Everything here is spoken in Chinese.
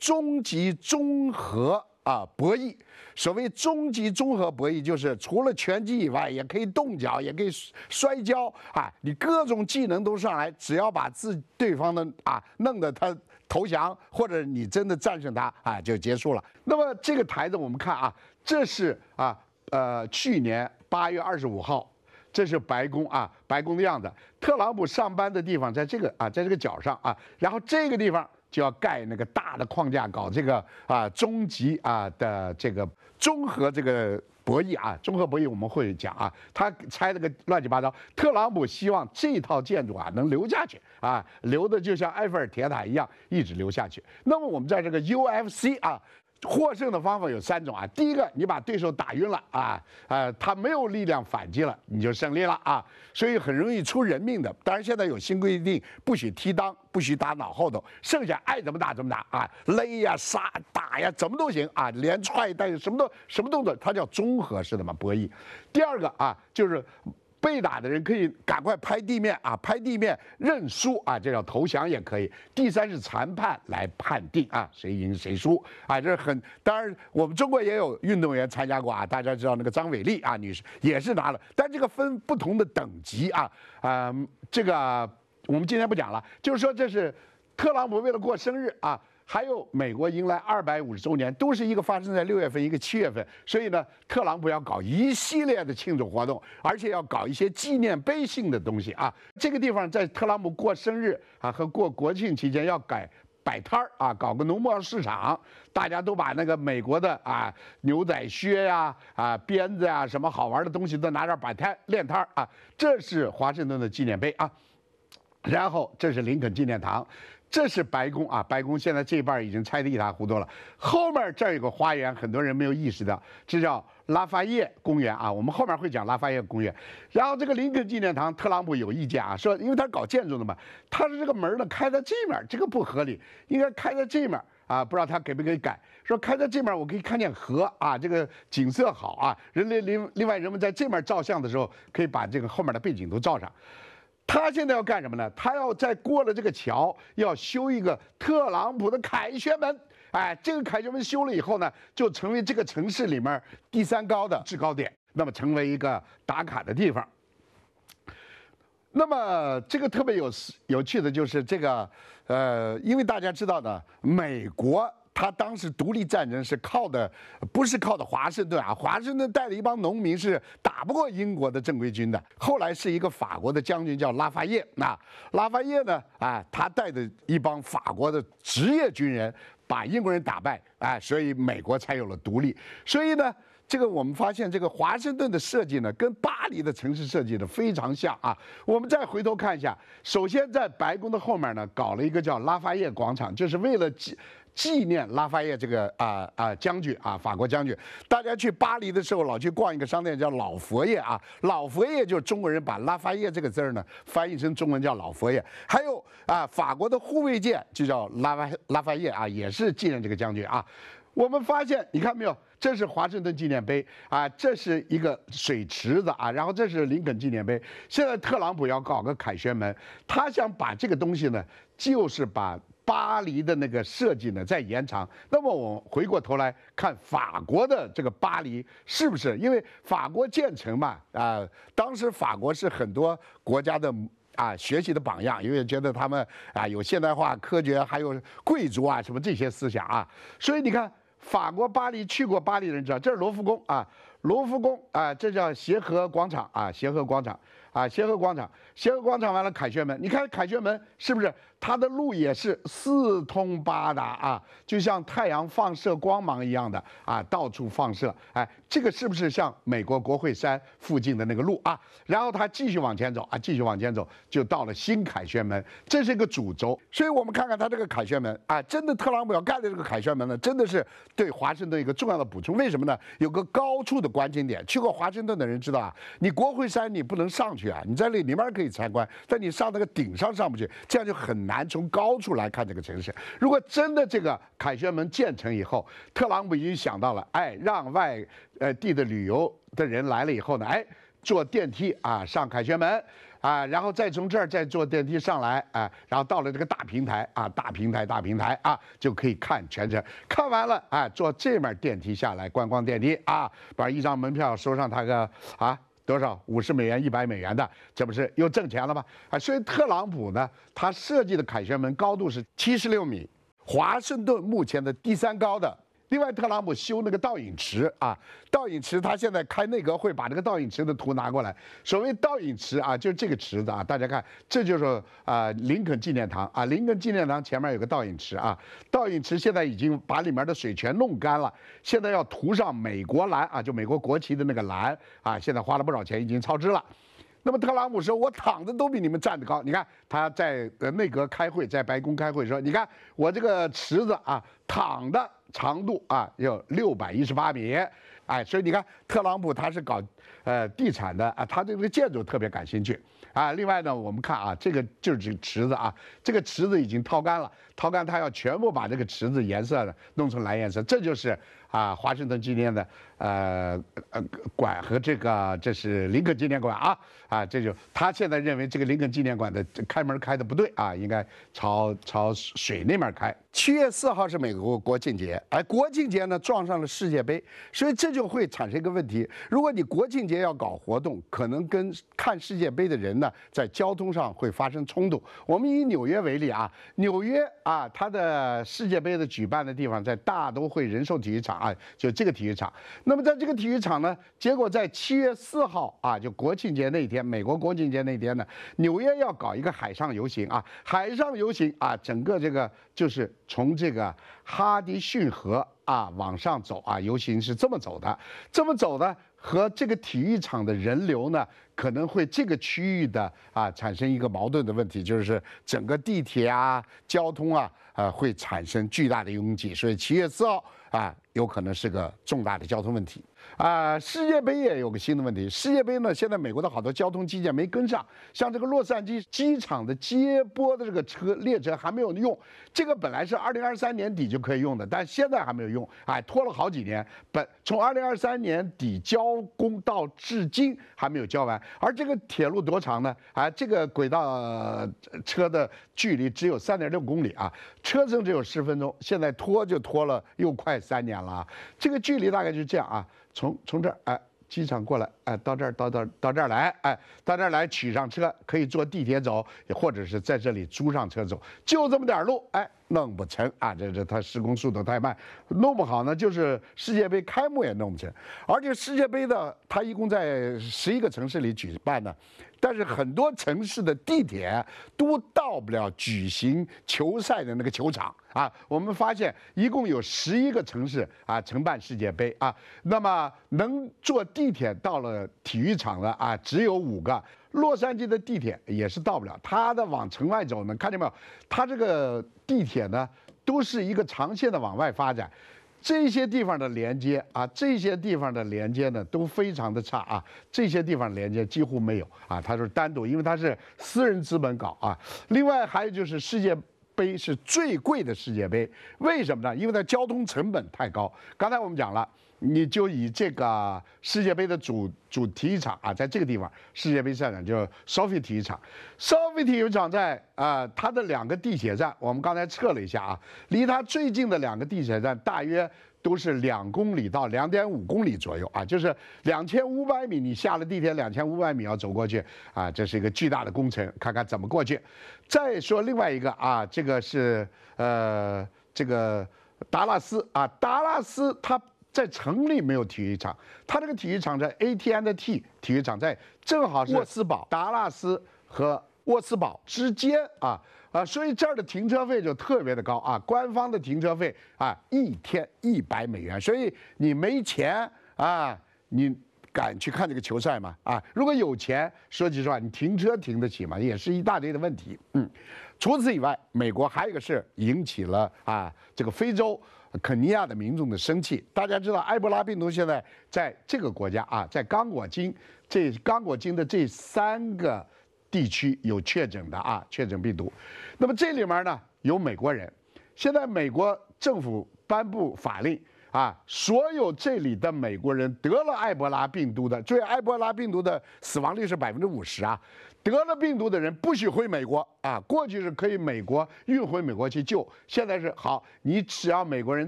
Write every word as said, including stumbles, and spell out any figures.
终极综合啊博弈。所谓终极综合博弈，就是除了拳击以外，也可以动脚，也可以摔跤啊，你各种技能都上来，只要把自对方的啊弄得他投降，或者你真的战胜他啊，就结束了。那么这个台子我们看啊，这是啊呃去年八月二十五号。这是白宫啊，白宫的样子。特朗普上班的地方在这个啊，在这个角上啊，然后这个地方就要盖那个大的框架，搞这个啊终极啊的这个综合这个博弈啊，综合博弈我们会讲啊，他拆了个乱七八糟。特朗普希望这套建筑啊能留下去啊，留的就像埃菲尔铁塔一样，一直留下去。那么我们在这个 U F C 啊。获胜的方法有三种啊，第一个，你把对手打晕了啊，呃，他没有力量反击了，你就胜利了啊，所以很容易出人命的。当然现在有新规定，不许踢裆，不许打脑后头，剩下爱怎么打怎么打啊，勒呀、杀、打呀，怎么都行啊，连踹带什么都什么动作，它叫综合式的嘛博弈。第二个啊，就是被打的人可以赶快拍地面啊，拍地面认输啊，这叫投降也可以。第三是裁判来判定啊，谁赢谁输啊，这是很当然，我们中国也有运动员参加过啊，大家知道那个张伟丽啊女士也是拿了，但这个分不同的等级啊，啊、呃，这个我们今天不讲了，就是说这是特朗普为了过生日啊。还有美国迎来二百五十周年，都是一个发生在六月份，一个七月份，所以呢，特朗普要搞一系列的庆祝活动，而且要搞一些纪念碑性的东西啊。这个地方在特朗普过生日啊和过国庆期间要改摆摊儿啊，搞个农贸市场，大家都把那个美国的啊牛仔靴呀、啊、啊鞭子呀、啊、什么好玩的东西都拿这儿摆摊练摊儿啊。这是华盛顿的纪念碑啊，然后这是林肯纪念堂。这是白宫啊，白宫现在这半已经拆得一塌糊涂了。后面这儿有个花园，很多人没有意识到，这叫拉法叶公园啊。我们后面会讲拉法叶公园。然后这个林肯纪念堂，特朗普有意见啊，说因为他搞建筑的嘛，他是这个门呢开在这面，这个不合理，应该开在这面啊。不知道他给不给改？说开在这面，我可以看见河啊，这个景色好啊。人类另另外人们在这面照相的时候，可以把这个后面的背景都照上。他现在要干什么呢？他要在过了这个桥，要修一个特朗普的凯旋门。哎，这个凯旋门修了以后呢，就成为这个城市里面第三高的制高点，那么成为一个打卡的地方。那么这个特别有有趣的就是这个，呃，因为大家知道呢，美国。他当时独立战争是靠的，不是靠的华盛顿啊，华盛顿带的一帮农民是打不过英国的正规军的。后来是一个法国的将军叫拉法叶，那拉法叶呢，啊，他带的一帮法国的职业军人把英国人打败，哎，所以美国才有了独立。所以呢。这个我们发现，这个华盛顿的设计呢，跟巴黎的城市设计的非常像啊。我们再回头看一下，首先在白宫的后面呢，搞了一个叫拉法叶广场，就是为了纪纪念拉法叶这个啊啊、呃、将军啊，法国将军。大家去巴黎的时候，老去逛一个商店叫老佛爷啊，老佛爷就是中国人把拉法叶这个字儿呢翻译成中文叫老佛爷。还有啊，法国的护卫舰就叫拉法拉法叶啊，也是纪念这个将军啊。我们发现，你看没有？这是华盛顿纪念碑啊，这是一个水池子啊，然后这是林肯纪念碑。现在特朗普要搞个凯旋门，他想把这个东西呢，就是把巴黎的那个设计呢再延长。那么我们回过头来看法国的这个巴黎是不是？因为法国建成嘛，啊，当时法国是很多国家的。啊，学习的榜样，因为觉得他们啊有现代化、科学，还有贵族啊什么这些思想啊，所以你看，法国巴黎去过巴黎的人知道，这是罗浮宫啊，罗浮宫啊，这叫协和广场啊，协和广场啊，协和广场，协和广场完了凯旋门，你看凯旋门是不是它的路也是四通八达啊，就像太阳放射光芒一样的啊，到处放射，哎，这个是不是像美国国会山附近的那个路啊？然后他继续往前走啊，继续往前走，就到了新凯旋门，这是一个主轴。所以我们看看他这个凯旋门啊，真的特朗普要盖的这个凯旋门呢，真的是对华盛顿一个重要的补充。为什么呢？有个高处的关键点，去过华盛顿的人知道啊，你国会山你不能上去啊，你在那里面可以参观，但你上那个顶上上不去，这样就很难从高处来看这个城市。如果真的这个凯旋门建成以后，特朗普已经想到了，哎，让外呃地的旅游的人来了以后呢，哎。坐电梯啊，上凯旋门， 啊，然后再从这儿再坐电梯上来，啊，然后到了这个大平台啊，大平台大平台啊，就可以看全程。看完了，啊，坐这面电梯下来，观光电梯啊，把一张门票收上他个啊多少五十美元、一百美元的，这不是又挣钱了吗？啊，所以特朗普呢，他设计的凯旋门高度是七十六米，华盛顿目前的第三高的。另外，特朗普修那个倒影池啊，倒影池他现在开内阁会，把这个倒影池的图拿过来。所谓倒影池啊，就是这个池子啊，大家看，这就是啊、呃、林肯纪念堂啊，林肯纪念堂前面有个倒影池啊，倒影池现在已经把里面的水全弄干了，现在要涂上美国蓝啊，就美国国旗的那个蓝啊，现在花了不少钱，已经超支了。那么特朗普说：“我躺着都比你们站得高。”你看他在呃内阁开会，在白宫开会说：“你看我这个池子啊，躺的长度啊有六百一十八米。”哎，所以你看特朗普他是搞呃地产的啊，他对这个建筑特别感兴趣啊。另外呢，我们看啊，这个就是这个池子啊，这个池子已经掏干了，掏干他要全部把这个池子颜色呢弄成蓝颜色，这就是啊华盛顿纪念的呃呃馆和这个这是林肯纪念馆啊。啊，这就他现在认为这个林肯纪念馆的开门开的不对啊，应该朝朝水那面开。七月四号是美国国庆节，哎，国庆节呢撞上了世界杯，所以这就会产生一个问题：如果你国庆节要搞活动，可能跟看世界杯的人呢在交通上会发生冲突。我们以纽约为例啊，纽约啊，它的世界杯的举办的地方在大都会人寿体育场啊，就这个体育场。那么在这个体育场呢，结果在七月四号啊，就国庆节那天。美国国庆节那天呢，纽约要搞一个海上游行啊，海上游行啊，整个这个就是从这个哈迪逊河啊往上走啊，游行是这么走的，这么走的和这个体育场的人流呢，可能会这个区域的啊产生一个矛盾的问题，就是整个地铁啊、交通啊，呃会产生巨大的拥挤，所以七月四号啊有可能是个重大的交通问题。啊、呃，世界杯也有个新的问题。世界杯呢，现在美国的好多交通基建没跟上，像这个洛杉矶机场的接驳的这个车列车还没有用。这个本来是二零二三年底就可以用的，但现在还没有用，哎，拖了好几年。本从二零二三年底交工到至今还没有交完。而这个铁路多长呢？啊，这个轨道、呃、车的距离只有三点六公里啊，车程只有十分钟，现在拖就拖了又快三年了。这个距离大概就是这样啊。从从这儿哎，机场过来哎，到这儿到到到这儿来哎，到这儿来取上车，可以坐地铁走，或者是在这里租上车走，就这么点路哎，弄不成啊！这这它施工速度太慢，弄不好呢，就是世界杯开幕也弄不成。而且世界杯的它一共在十一个城市里举办呢。但是很多城市的地铁都到不了举行球赛的那个球场啊。我们发现一共有十一个城市啊承办世界杯啊，那么能坐地铁到了体育场的啊只有五个。洛杉矶的地铁也是到不了，它的往城外走呢，看见没有？它这个地铁呢都是一个长线的往外发展。这些地方的连接啊，这些地方的连接呢都非常的差啊，这些地方连接几乎没有啊，它是单独，因为它是私人资本搞啊。另外还有就是世界杯是最贵的世界杯，为什么呢？因为它交通成本太高。刚才我们讲了。你就以这个世界杯的主主体育场啊，在这个地方，世界杯赛场就是 Sophie 体育场。Sophie 体育场在啊、呃，它的两个地铁站，我们刚才测了一下啊，离它最近的两个地铁站大约都是两公里到两点五公里左右啊，就是两千五百米，你下了地铁两千五百米要走过去啊，这是一个巨大的工程，看看怎么过去。再说另外一个啊，这个是呃这个达拉斯啊，达拉斯它。在城里没有体育场，它这个体育场在 A T and T 体育场，在正好是沃斯堡、达拉斯和沃斯堡之间啊啊，所以这儿的停车费就特别的高啊，官方的停车费啊一天一百美元，所以你没钱啊，你敢去看这个球赛吗？啊，如果有钱，说句实话，你停车停得起吗？也是一大堆的问题。嗯，除此以外，美国还有一个事引起了啊这个非洲。肯尼亚的民众的生气，大家知道埃博拉病毒现在在这个国家啊，在刚果金这刚果金的这三个地区有确诊的啊，确诊病毒。那么这里面呢有美国人，现在美国政府颁布法令啊，所有这里的美国人得了埃博拉病毒的，注意埃博拉病毒的死亡率是百分之五十啊， 得了病毒的人不许回美国啊！过去是可以美国运回美国去救，现在是好，你只要美国人。